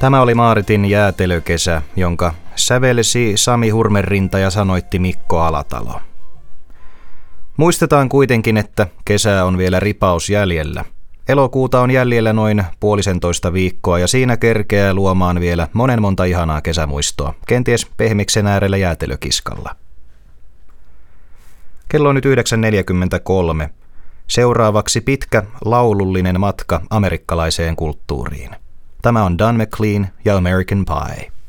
Tämä oli Maaritin jäätelökesä, jonka sävelsi Sami Hurmerinta ja sanoitti Mikko Alatalo. Muistetaan kuitenkin, että kesää on vielä ripaus jäljellä. Elokuuta on jäljellä noin 1,5 viikkoa ja siinä kerkeää luomaan vielä monta ihanaa kesämuistoa, kenties pehmiksen äärellä jäätelökiskalla. Kello on nyt 9.43. Seuraavaksi pitkä laulullinen matka amerikkalaiseen kulttuuriin. Tämä on Don McLean ja American Pie.